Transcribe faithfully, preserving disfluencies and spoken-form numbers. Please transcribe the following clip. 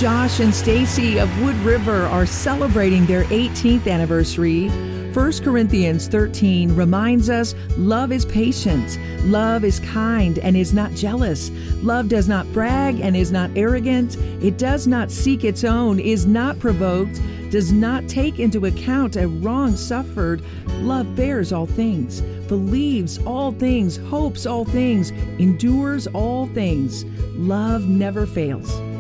Josh and Stacy of Wood River are celebrating their eighteenth anniversary. First Corinthians thirteen reminds us love is patient, love is kind and is not jealous, love does not brag and is not arrogant, it does not seek its own, is not provoked, does not take into account a wrong suffered. Love bears all things, believes all things, hopes all things, endures all things. Love never fails.